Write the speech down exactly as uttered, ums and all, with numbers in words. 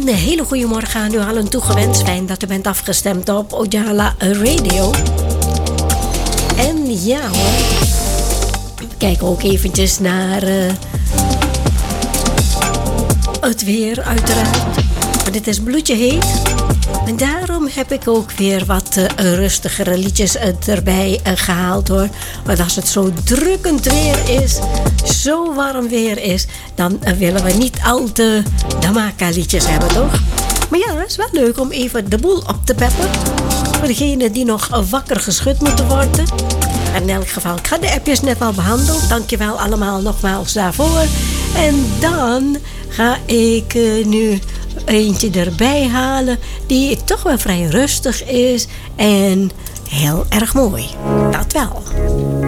hele goede morgen aan u allen toegewenst. Fijn dat u bent afgestemd op Ojala Radio. En ja hoor, we kijken ook eventjes naar uh, het weer uiteraard. Want het is bloedje heet. En daarom heb ik ook weer wat uh, rustigere liedjes uh, erbij uh, gehaald hoor. Want als het zo drukkend weer is, zo warm weer is, dan uh, willen we niet al te Damaka liedjes hebben toch? Maar ja, het is wel leuk om even de boel op te peppen. Voor degenen die nog uh, wakker geschud moeten worden. En in elk geval, ik ga de appjes net al behandeld. Dankjewel allemaal nogmaals daarvoor. En dan ga ik uh, nu eentje erbij halen die toch wel vrij rustig is en heel erg mooi. Dat wel.